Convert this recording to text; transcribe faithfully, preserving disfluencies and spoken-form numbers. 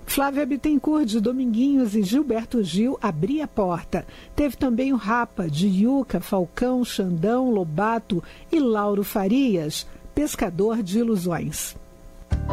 Flávia Bittencourt, de Dominguinhos, e Gilberto Gil, Abri a Porta. Teve também o Rapa, de Yuca, Falcão, Xandão, Lobato e Lauro Farias, Pescador de Ilusões.